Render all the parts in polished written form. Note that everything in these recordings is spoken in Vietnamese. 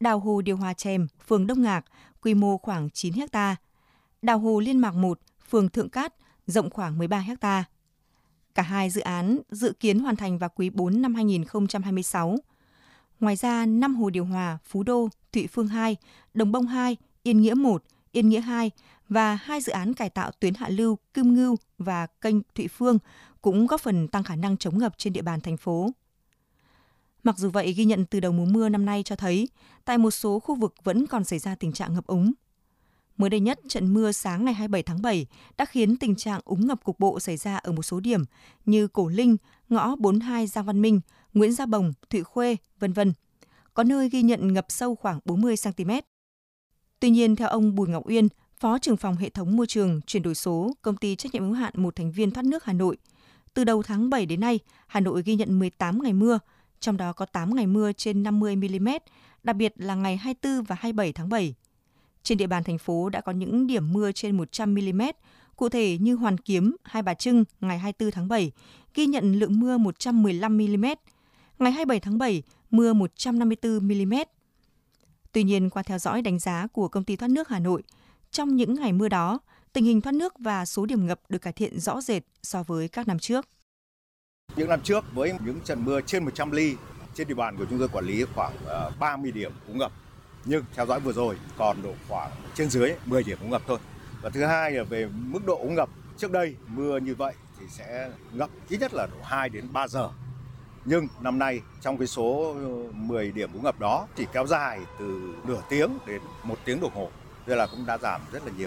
đào hồ điều hòa Chèm, phường Đông Ngạc, quy mô khoảng 9 ha, đào hồ Liên Mạc 1, phường Thượng Cát, rộng khoảng 13 ha. Cả hai dự án dự kiến hoàn thành vào quý 4 năm 2026. Ngoài ra, 5 hồ điều hòa Phú Đô, Thụy Phương 2, Đồng Bông 2, Yên Nghĩa 1, Yên Nghĩa 2 và 2 dự án cải tạo tuyến hạ lưu Kim Ngưu và kênh Thụy Phương cũng góp phần tăng khả năng chống ngập trên địa bàn thành phố. Mặc dù vậy, ghi nhận từ đầu mùa mưa năm nay cho thấy, tại một số khu vực vẫn còn xảy ra tình trạng ngập úng. Mới đây nhất, trận mưa sáng ngày 27 tháng 7 đã khiến tình trạng úng ngập cục bộ xảy ra ở một số điểm như Cổ Linh, ngõ 42 Giang Văn Minh, Nguyễn Gia Bồng, Thụy Khuê, v.v. Có nơi ghi nhận ngập sâu khoảng 40 cm. Tuy nhiên, theo ông Bùi Ngọc Uyên, Phó trưởng phòng hệ thống môi trường chuyển đổi số, công ty trách nhiệm hữu hạn một thành viên thoát nước Hà Nội, từ đầu tháng 7 đến nay, Hà Nội ghi nhận 18 ngày mưa, trong đó có 8 ngày mưa trên 50 mm, đặc biệt là ngày 24 và 27 tháng 7. Trên địa bàn thành phố đã có những điểm mưa trên 100 mm, cụ thể như Hoàn Kiếm, Hai Bà Trưng ngày 24 tháng 7 ghi nhận lượng mưa 115 mm, ngày 27 tháng 7 mưa 154 mm. Tuy nhiên, qua theo dõi đánh giá của công ty thoát nước Hà Nội, trong những ngày mưa đó, tình hình thoát nước và số điểm ngập được cải thiện rõ rệt so với các năm trước. Những năm trước với những trận mưa trên 100 ly, trên địa bàn của chúng tôi quản lý khoảng 30 điểm úng ngập. Nhưng theo dõi vừa rồi còn độ khoảng trên dưới 10 điểm úng ngập thôi. Và thứ hai là về mức độ úng ngập, trước đây mưa như vậy thì sẽ ngập ít nhất là độ 2 đến 3 giờ. Nhưng năm nay trong cái số 10 điểm úng ngập đó chỉ kéo dài từ nửa tiếng đến 1 tiếng đồng hồ. Nên là cũng đã giảm rất là nhiều.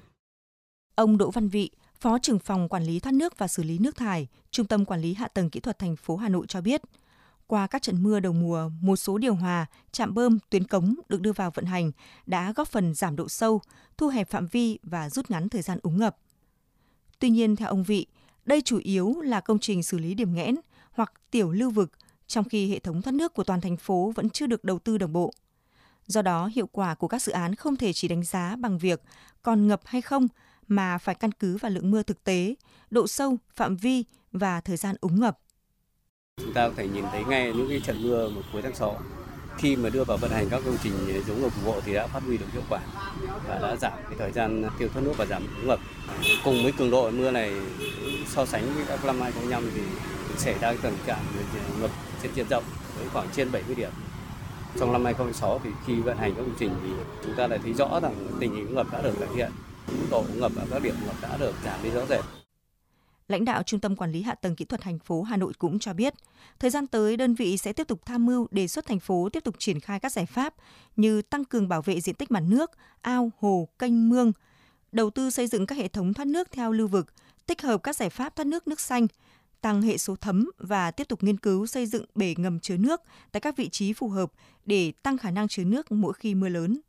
Ông Đỗ Văn Vị, Phó trưởng phòng quản lý thoát nước và xử lý nước thải, Trung tâm Quản lý Hạ tầng Kỹ thuật thành phố Hà Nội cho biết, qua các trận mưa đầu mùa, một số điều hòa, trạm bơm, tuyến cống được đưa vào vận hành đã góp phần giảm độ sâu, thu hẹp phạm vi và rút ngắn thời gian úng ngập. Tuy nhiên, theo ông Vị, đây chủ yếu là công trình xử lý điểm nghẽn hoặc tiểu lưu vực, trong khi hệ thống thoát nước của toàn thành phố vẫn chưa được đầu tư đồng bộ. Do đó, hiệu quả của các dự án không thể chỉ đánh giá bằng việc còn ngập hay không, mà phải căn cứ vào lượng mưa thực tế, độ sâu, phạm vi và thời gian úng ngập. Chúng ta có thể nhìn thấy ngay những cái trận mưa một cuối tháng 6. Khi mà đưa vào vận hành các công trình giống ngập cục bộ thì đã phát huy được hiệu quả và đã giảm cái thời gian tiêu thoát nước và giảm úng ngập. Cùng với cường độ mưa này so sánh với các năm 2005 thì xảy ra cái tình trạng ngập trên diện rộng với khoảng trên 70 điểm. Trong năm 2006 thì khi vận hành các công trình thì chúng ta lại thấy rõ rằng tình hình ngập đã được cải thiện, mức độ ngập ở các điểm ngập đã được giảm đi rõ rệt. Lãnh đạo Trung tâm Quản lý Hạ tầng Kỹ thuật thành phố Hà Nội cũng cho biết, thời gian tới đơn vị sẽ tiếp tục tham mưu đề xuất thành phố tiếp tục triển khai các giải pháp như tăng cường bảo vệ diện tích mặt nước, ao, hồ, kênh mương, đầu tư xây dựng các hệ thống thoát nước theo lưu vực, tích hợp các giải pháp thoát nước xanh, tăng hệ số thấm và tiếp tục nghiên cứu xây dựng bể ngầm chứa nước tại các vị trí phù hợp để tăng khả năng chứa nước mỗi khi mưa lớn.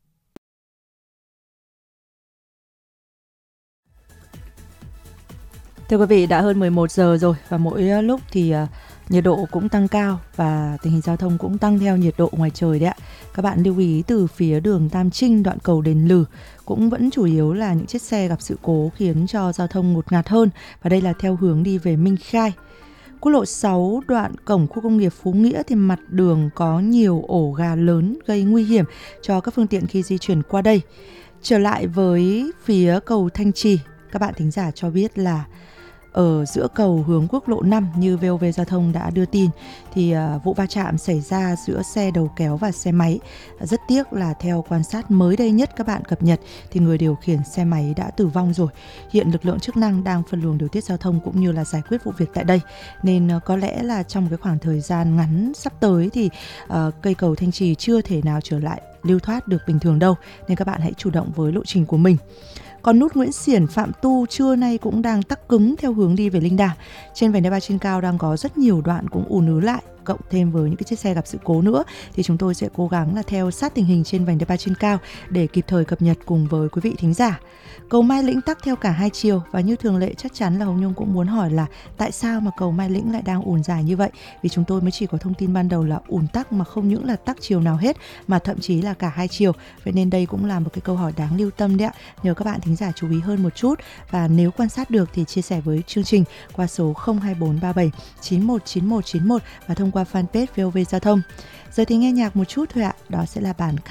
Thưa quý vị, đã hơn 11 giờ rồi và mỗi lúc thì nhiệt độ cũng tăng cao và tình hình giao thông cũng tăng theo nhiệt độ ngoài trời đấy ạ. Các bạn lưu ý từ phía đường Tam Trinh đoạn cầu Đền Lừ cũng vẫn chủ yếu là những chiếc xe gặp sự cố khiến cho giao thông ngột ngạt hơn, và đây là theo hướng đi về Minh Khai. Quốc lộ 6 đoạn cổng khu công nghiệp Phú Nghĩa thì mặt đường có nhiều ổ gà lớn gây nguy hiểm cho các phương tiện khi di chuyển qua đây. Trở lại với phía cầu Thanh Trì, các bạn thính giả cho biết là ở giữa cầu hướng quốc lộ 5 như VOV Giao thông đã đưa tin thì vụ va chạm xảy ra giữa xe đầu kéo và xe máy. Rất tiếc là theo quan sát mới đây nhất các bạn cập nhật thì người điều khiển xe máy đã tử vong rồi. Hiện lực lượng chức năng đang phân luồng điều tiết giao thông cũng như là giải quyết vụ việc tại đây. Nên có lẽ là trong cái khoảng thời gian ngắn sắp tới thì cây cầu Thanh Trì chưa thể nào trở lại lưu thoát được bình thường đâu. Nên các bạn hãy chủ động với lộ trình của mình. Còn nút Nguyễn Xiển Phạm Tu trưa nay cũng đang tắc cứng theo hướng đi về Linh Đàm. Trên vành đai 3 trên cao đang có rất nhiều đoạn cũng ùn ứ lại, cộng thêm với những cái chiếc xe gặp sự cố nữa thì chúng tôi sẽ cố gắng là theo sát tình hình trên vành đai 3 trên cao để kịp thời cập nhật cùng với quý vị thính giả. Cầu Mai Lĩnh tắc theo cả hai chiều và như thường lệ chắc chắn là Hồng Nhung cũng muốn hỏi là tại sao mà cầu Mai Lĩnh lại đang ùn dài như vậy, vì chúng tôi mới chỉ có thông tin ban đầu là ùn tắc mà không những là tắc chiều nào hết mà thậm chí là cả hai chiều. Vậy nên đây cũng là một cái câu hỏi đáng lưu tâm đấy ạ. Nhờ các bạn thính giả chú ý hơn một chút và nếu quan sát được thì chia sẻ với chương trình qua số 02437 919191 và thông qua fanpage VOV Giao thông. Giờ thì nghe nhạc một chút thôi ạ, đó sẽ là bản